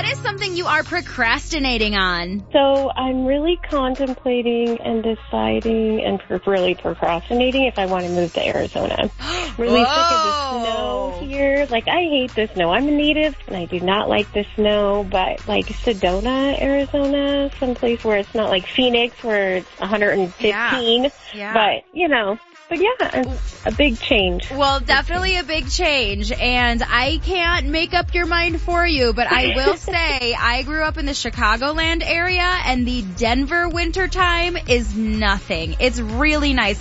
is something you are procrastinating on? So I'm really contemplating and deciding and really procrastinating if I want to move to Arizona. Really sick of the snow here. Like, I hate the snow. I'm a native, and I do not like the snow, but like Sedona, Arizona, someplace where it's not like Phoenix where it's 115. Yeah. But yeah, a big change. Well, definitely a big change, and I can't make up your mind for you, but I will say I grew up in the Chicagoland area, and the Denver wintertime is nothing. It's really nice.